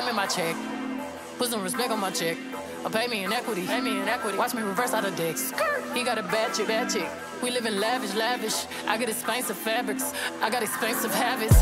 pay me my check. Put some respect on my check. Or pay me in equity. Pay me in equity. Watch me reverse out of dicks. He got a bad chick, bad chick. We live in lavish, lavish. I got expensive fabrics. I got expensive habits.